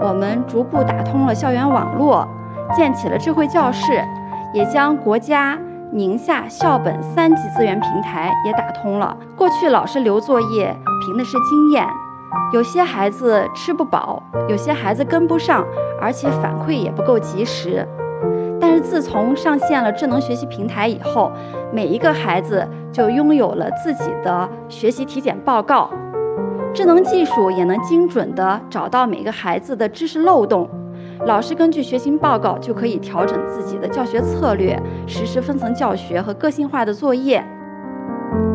我们逐步打通了校园网络，建起了智慧教室，也将国家、宁夏校本3级资源平台也打通了。过去老师留作业凭的是经验，有些孩子吃不饱，有些孩子跟不上，而且反馈也不够及时。但是自从上线了智能学习平台以后，每一个孩子就拥有了自己的学习体检报告，智能技术也能精准地找到每个孩子的知识漏洞，老师根据学习报告就可以调整自己的教学策略，实施分层教学和个性化的作业。